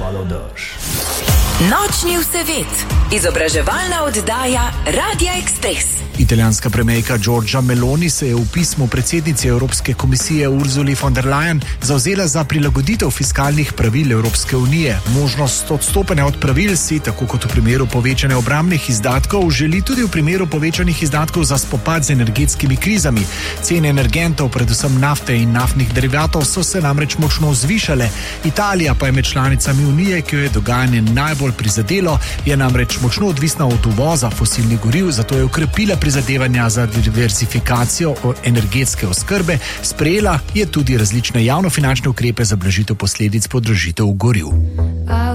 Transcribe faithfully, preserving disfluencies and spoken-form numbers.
padal dež. Nočni vsevet, izobraževalna oddaja Radia Ekspres. Italijanska premijerka Giorgia Meloni se je v pismu predsednici Evropske komisije Ursuli von der Leyen zavzela za prilagoditev fiskalnih pravil Evropske unije. Možnost odstopanja od pravil si, tako kot v primeru povečanja obrambnih izdatkov, želi tudi v primeru povečanih izdatkov za spopad z energetskimi krizami. Cene energentov, predvsem nafte in naftnih derivatov, so se namreč močno zvišale. Italija pa je med članicami unije, ki jo je dogajanje najbolj prizadelo, je namreč močno odvisna od uvoza fosilnih goriv, zato je ukrepila prizadevanja za diversifikacijo energetske oskrbe, sprejela je tudi različne javnofinančne ukrepe za blažitev posledic podražitev goriv.